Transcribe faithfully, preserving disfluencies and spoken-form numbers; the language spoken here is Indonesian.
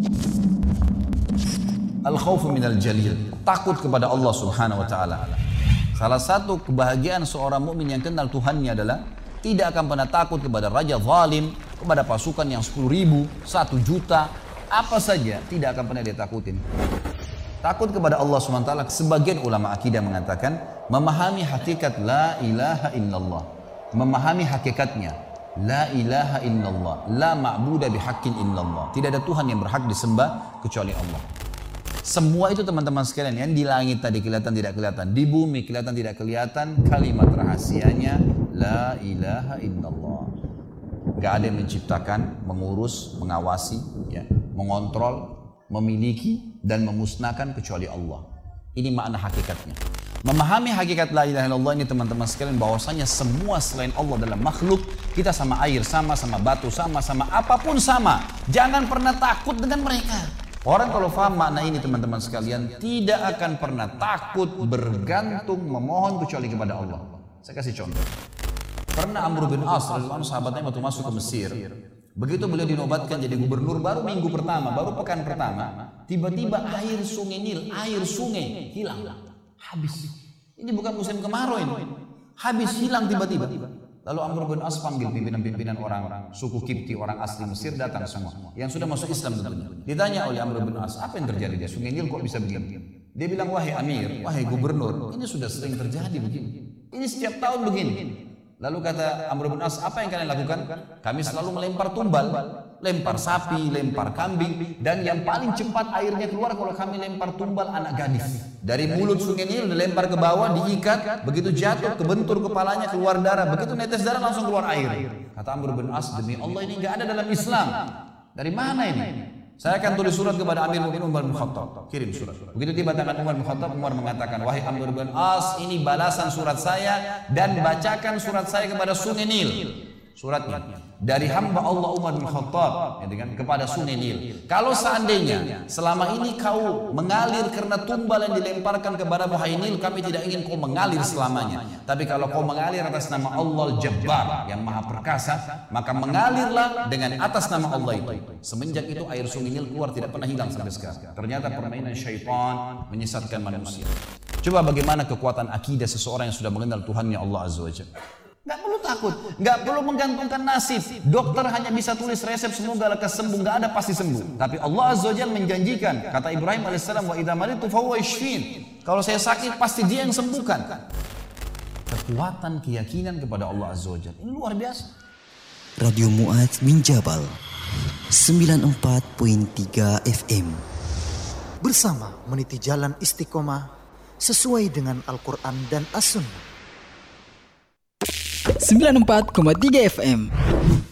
Al-khawfu minal jalil, takut kepada Allah Subhanahu wa taala. Salah satu kebahagiaan seorang mukmin yang kenal Tuhannya adalah tidak akan pernah takut kepada raja zalim, kepada pasukan yang sepuluh ribu, satu juta, apa saja tidak akan pernah dia takutin. Takut kepada Allah Subhanahu wa taala, sebagian ulama akidah mengatakan memahami hakikat la ilaha illallah, memahami hakikatnya la ilaha illallah, la ma'buda bihaqqin illallah, tidak ada Tuhan yang berhak disembah kecuali Allah. Semua itu teman-teman sekalian, yang di langit tadi kelihatan tidak kelihatan, di bumi kelihatan tidak kelihatan, kalimat rahasianya la ilaha illallah. Gak ada yang menciptakan, mengurus, mengawasi, ya, mengontrol, memiliki dan memusnahkan kecuali Allah. Ini makna hakikatnya. Memahami hakikat la ilaha illallah ini teman-teman sekalian, bahwasanya semua selain Allah dalam makhluk, kita sama air sama, sama batu sama, sama apapun sama. Jangan pernah takut dengan mereka. Orang kalau faham makna ini teman-teman sekalian, tidak akan pernah takut, bergantung, memohon kecuali kepada Allah. Saya kasih contoh. Pernah Amr bin As, sahabatnya waktu masuk ke Mesir, begitu beliau dinobatkan jadi gubernur, baru minggu pertama, baru pekan pertama, tiba-tiba air sungai Nil, air sungai hilang, habis. Ini bukan musim kemarau ini, habis, hilang tiba-tiba. Lalu Amr bin As panggil pimpinan-pimpinan orang suku Kipti, orang asli Mesir, datang semua yang sudah masuk Islam tentunya. Ditanya oleh Amr bin As, apa yang terjadi di Sungai Nil kok bisa begini? Dia bilang, wahai Amir, wahai gubernur, ini sudah sering terjadi begini. Ini setiap tahun begini. Lalu kata Amr bin As, apa yang kalian lakukan? Kami selalu melempar tumbal, lempar sapi, lempar kambing, dan yang paling cepat airnya keluar kalau kami lempar tumbal anak gadis. Dari mulut sungai Nil dilempar ke bawah, diikat, begitu jatuh kebentur kepalanya, keluar darah, begitu netes darah langsung keluar air. Kata Amr bin As, demi Allah ini enggak ada dalam Islam. Dari mana ini? Saya akan tulis surat kepada Amir Mu'minin Umar bin Khattab. Kirim surat. Begitu tiba tangan Umar bin Khattab, Umar mengatakan, wahai Amr bin As, ini balasan surat saya, dan bacakan surat saya kepada sungai Nil. Suratnya dari hamba Allah Umar bin Khattab, ya, dengan kepada sungai Nil. Kalau seandainya selama ini kau mengalir karena tumbal yang dilemparkan kepada wahai Nil, kami tidak ingin kau mengalir selamanya. Tapi kalau kau mengalir atas nama Allah Jabbar yang maha perkasa, maka mengalirlah dengan atas nama Allah itu. Semenjak itu air sungai Nil keluar tidak pernah hilang sampai sekarang. Ternyata permainan syaitan menyesatkan manusia. Coba bagaimana kekuatan akidah seseorang yang sudah mengenal Tuhannya Allah Azza wa Jalla. Gak perlu takut, gak perlu menggantungkan nasib. Dokter hanya bisa tulis resep semoga lekas sembuh, gak ada pasti sembuh. Tapi Allah Azza wa Jalla menjanjikan, kata Ibrahim alaihissalam, wa idza maritu fahuwa yashfin. Kalau saya sakit pasti Dia yang sembuhkan. Kekuatan keyakinan kepada Allah Azza wa Jalla ini luar biasa. Radio Mu'adz bin Jabal sembilan puluh empat koma tiga F M, bersama meniti jalan istiqomah sesuai dengan Al-Quran dan As-Sunnah. sembilan puluh empat koma tiga F M